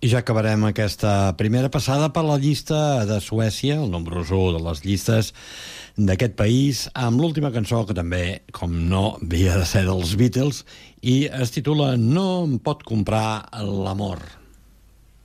I ja acabarem aquesta primera passada per la llista de Suècia, el número 1 de les llistes d'aquest país, amb l'última cançó que també, com no, havia de ser dels Beatles, i es titula No em pot comprar l'amor.